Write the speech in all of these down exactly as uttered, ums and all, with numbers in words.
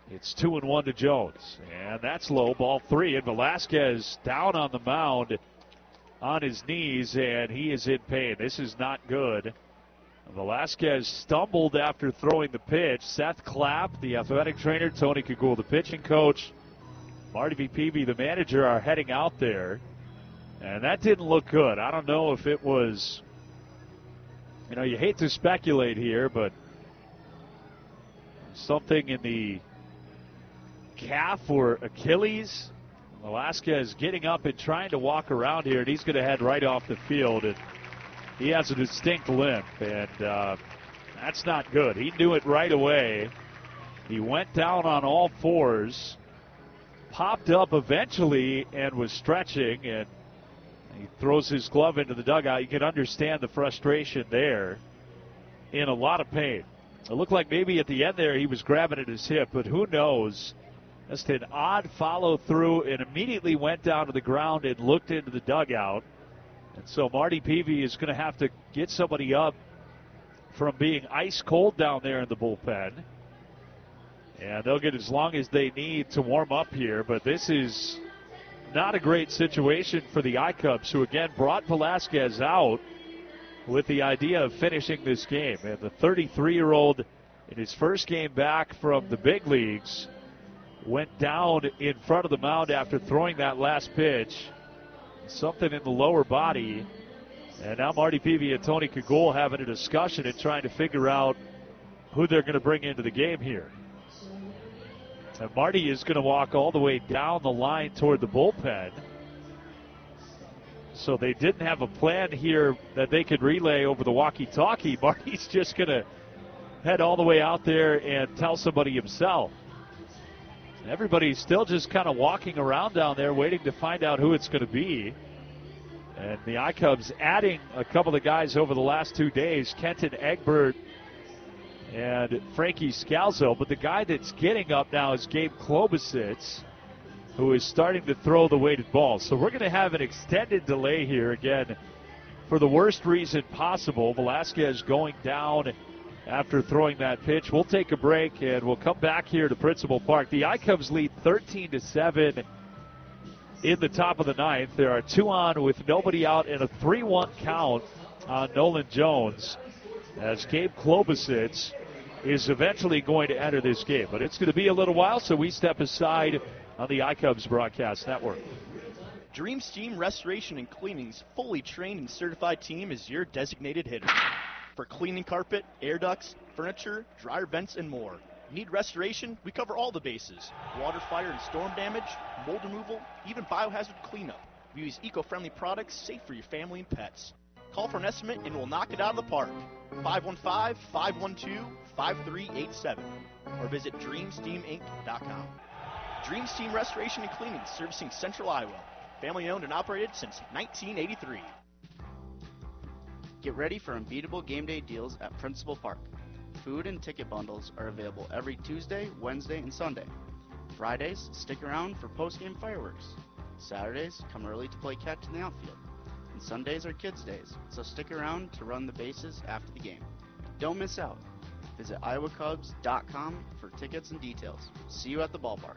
It's two and one to Jones. And that's low, ball three. And Velasquez down on the mound on his knees, and he is in pain. This is not good. Velasquez stumbled after throwing the pitch. Seth Clapp, the athletic trainer, Tony Kagul, the pitching coach, Marty Peavy, the manager, are heading out there. And that didn't look good. I don't know if it was, you know, you hate to speculate here, but something in the calf or Achilles. Velasquez getting up and trying to walk around here, and he's going to head right off the field. And he has a distinct limp, and uh, that's not good. He knew it right away. He went down on all fours, popped up eventually, and was stretching, and he throws his glove into the dugout. You can understand the frustration there. In a lot of pain. It looked like maybe at the end there he was grabbing at his hip, but who knows? Just an odd follow through, and immediately went down to the ground and looked into the dugout. And so Marty Peavy is going to have to get somebody up from being ice cold down there in the bullpen. And they'll get as long as they need to warm up here, but this is not a great situation for the I-Cubs, who again brought Velasquez out with the idea of finishing this game. And the thirty-three-year-old, in his first game back from the big leagues, went down in front of the mound after throwing that last pitch. Something in the lower body. And now Marty Peavy and Tony Kagul having a discussion and trying to figure out who they're going to bring into the game here. And Marty is going to walk all the way down the line toward the bullpen. So they didn't have a plan here that they could relay over the walkie-talkie. Marty's just going to head all the way out there and tell somebody himself. Everybody's still just kind of walking around down there waiting to find out who it's going to be. And the I-Cubs adding a couple of guys over the last two days, Kenton Egbert and Frankie Scalzo. But the guy that's getting up now is Gabe Klobosits, who is starting to throw the weighted ball. So we're going to have an extended delay here again for the worst reason possible. Velasquez going down after throwing that pitch. We'll take a break, and we'll come back here to Principal Park. The I-Cubs lead thirteen to seven in the top of the ninth. There are two on with nobody out and a three one count on Nolan Jones, as Gabe Klobosits is eventually going to enter this game. But it's going to be a little while, so we step aside on the I-Cubs Broadcast Network. Dream Steam Restoration and Cleaning's fully trained and certified team is your designated hitter. For cleaning carpet, air ducts, furniture, dryer vents, and more. Need restoration? We cover all the bases. Water, fire, and storm damage, mold removal, even biohazard cleanup. We use eco-friendly products safe for your family and pets. Call for an estimate and we'll knock it out of the park. five one five, five one two, five three eight seven or visit dream steam inc dot com. Dream Steam Restoration and Cleaning, servicing Central Iowa. Family owned and operated since nineteen eighty-three. Get ready for unbeatable game day deals at Principal Park. Food and ticket bundles are available every Tuesday, Wednesday, and Sunday. Fridays, stick around for post-game fireworks. Saturdays, come early to play catch in the outfield. And Sundays are kids' days, so stick around to run the bases after the game. Don't miss out. Visit iowa cubs dot com for tickets and details. See you at the ballpark.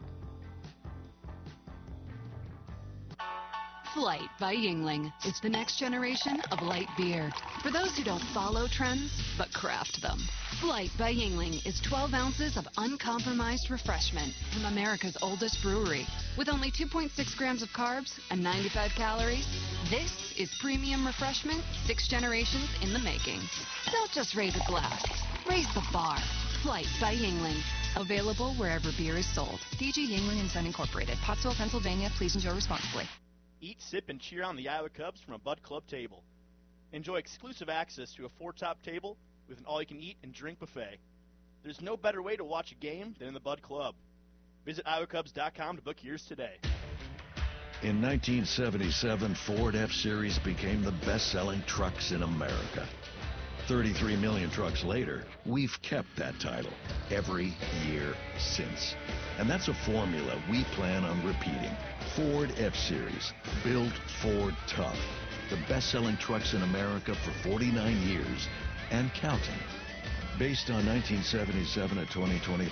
Flight by Yuengling is the next generation of light beer. For those who don't follow trends, but craft them. Flight by Yuengling is twelve ounces of uncompromised refreshment from America's oldest brewery. With only two point six grams of carbs and ninety-five calories, this is premium refreshment six generations in the making. Don't just raise a glass, raise the bar. Flight by Yuengling. Available wherever beer is sold. D G Yuengling and Son Incorporated, Pottsville, Pennsylvania. Please enjoy responsibly. Eat, sip, and cheer on the Iowa Cubs from a Bud Club table. Enjoy exclusive access to a four-top table with an all-you-can-eat and drink buffet. There's no better way to watch a game than in the Bud Club. Visit iowa cubs dot com to book yours today. In nineteen seventy-seven, Ford F-Series became the best-selling trucks in America. thirty-three million trucks later, we've kept that title every year since. And that's a formula we plan on repeating. Ford F-Series, built Ford tough. The best-selling trucks in America for forty-nine years and counting. Based on nineteen seventy-seven to twenty twenty